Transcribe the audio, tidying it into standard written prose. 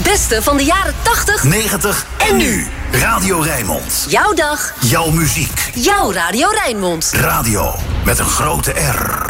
Het beste van de jaren 80, 90 en nu. Radio Rijnmond. Jouw dag. Jouw muziek. Jouw Radio Rijnmond. Radio met een grote R.